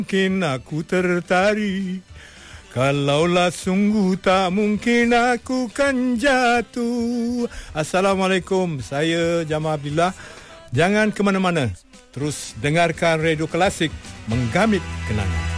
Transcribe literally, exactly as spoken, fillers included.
Mungkin aku tertarik, kalaulah sungguh tak mungkin aku kan jatuh. Assalamualaikum, saya Jamal Abdillah. Jangan ke mana-mana, terus dengarkan Radio Klasik, menggamit kenangan.